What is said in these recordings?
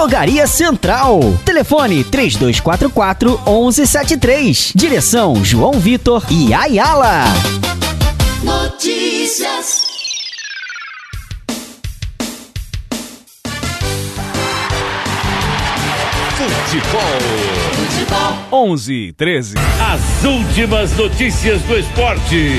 Drogaria Central. Telefone 3244-1173. Direção João Vitor e Ayala. Notícias. Futebol 11:13. As últimas notícias do esporte.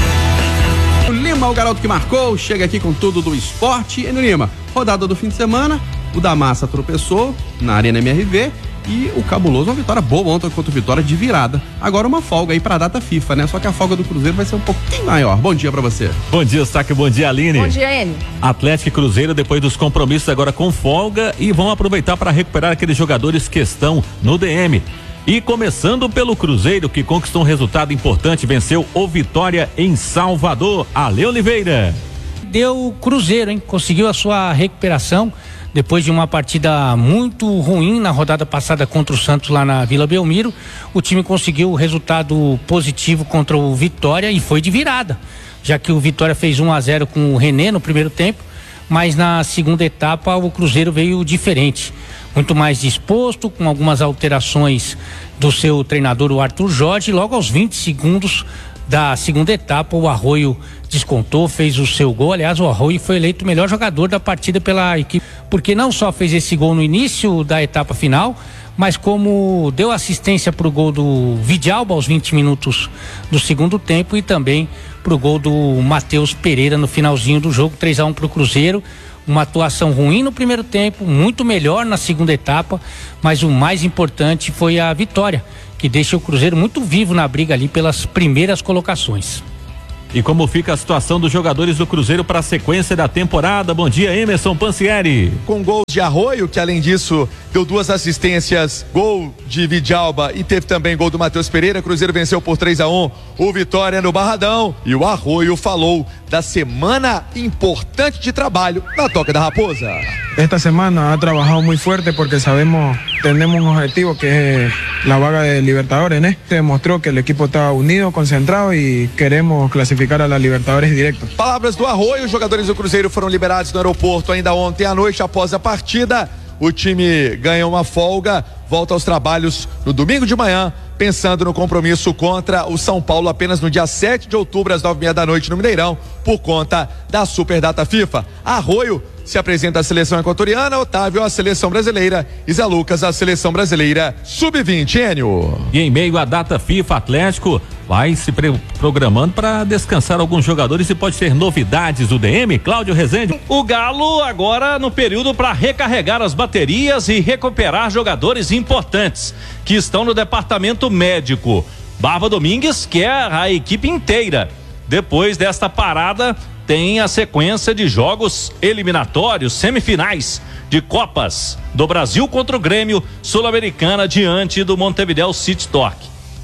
O Lima, o garoto que marcou, chega aqui com tudo do esporte. E no Lima, rodada do fim de semana, o da Massa tropeçou na Arena MRV e o Cabuloso, uma vitória boa ontem contra o Vitória de virada. Agora uma folga aí pra data FIFA, né? Só que a folga do Cruzeiro vai ser um pouquinho maior. Bom dia pra você. Bom dia, Saque. Bom dia, Aline. Bom dia, Enio. Atlético e Cruzeiro, depois dos compromissos, agora com folga e vão aproveitar para recuperar aqueles jogadores que estão no DM. E começando pelo Cruzeiro, que conquistou um resultado importante, venceu o Vitória em Salvador. Ale Oliveira. Deu Cruzeiro, hein? Conseguiu a sua recuperação depois de uma partida muito ruim na rodada passada contra o Santos lá na Vila Belmiro. O time conseguiu o resultado positivo contra o Vitória e foi de virada, já que o Vitória fez 1-0 com o René no primeiro tempo, mas na segunda etapa o Cruzeiro veio diferente, muito mais disposto, com algumas alterações do seu treinador, o Arthur Jorge. Logo aos 20 segundos da segunda etapa, o Arroio descontou, fez o seu gol. Aliás, o Arroio foi eleito o melhor jogador da partida pela equipe, porque não só fez esse gol no início da etapa final, mas como deu assistência para o gol do Vidalba aos 20 minutos do segundo tempo e também para o gol do Matheus Pereira no finalzinho do jogo. 3-1 para o Cruzeiro. Uma atuação ruim no primeiro tempo, muito melhor na segunda etapa, mas o mais importante foi a vitória, que deixa o Cruzeiro muito vivo na briga ali pelas primeiras colocações. E como fica a situação dos jogadores do Cruzeiro para a sequência da temporada? Bom dia, Emerson Pansieri. Com gols de Arroio, que além disso deu 2 assistências, gol de Vidalba e teve também gol do Matheus Pereira. Cruzeiro venceu por 3-1 o Vitória no Barradão. E o Arroio falou da semana importante de trabalho na Toca da Raposa. Esta semana ha trabajado muy fuerte porque sabemos, tenemos un objetivo que es la vaga de Libertadores, ¿no? Se demostró que el equipo está unido, concentrado y queremos clasificar a la Libertadores directo. Palavras do Arroio. Os jogadores do Cruzeiro foram liberados no aeroporto ainda ontem à noite após a partida. O time ganha uma folga, volta aos trabalhos no domingo de manhã, pensando no compromisso contra o São Paulo apenas no dia 7 de outubro às 9h30 da noite no Mineirão, por conta da Super Data FIFA. Arroio se apresenta à seleção equatoriana, Otávio à seleção brasileira e Zé Lucas à seleção brasileira sub-20. Enio. E em meio à data FIFA, Atlético vai se programando para descansar alguns jogadores e pode ter novidades do DM. Cláudio Rezende. O Galo agora no período para recarregar as baterias e recuperar jogadores importantes que estão no departamento médico. Barba Domingues quer a equipe inteira. Depois desta parada, tem a sequência de jogos eliminatórios, semifinais de Copas do Brasil contra o Grêmio, Sul-Americana diante do Montevideo City Torque.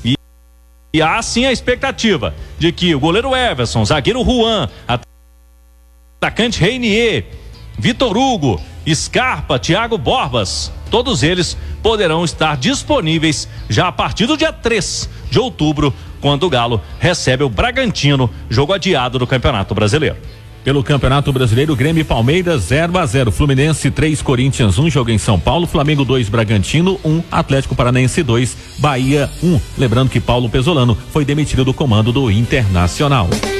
E há sim a expectativa de que o goleiro Everson, zagueiro Juan, atacante Reinier, Vitor Hugo, Scarpa, Thiago Borbas, todos eles poderão estar disponíveis já a partir do dia 3 de outubro, quando o Galo recebe o Bragantino, jogo adiado do Campeonato Brasileiro. Pelo Campeonato Brasileiro, Grêmio e Palmeiras 0-0, Fluminense 3, Corinthians 1, jogo em São Paulo, Flamengo 2, Bragantino 1, Atlético Paranaense 2, Bahia 1. Lembrando que Paulo Pesolano foi demitido do comando do Internacional.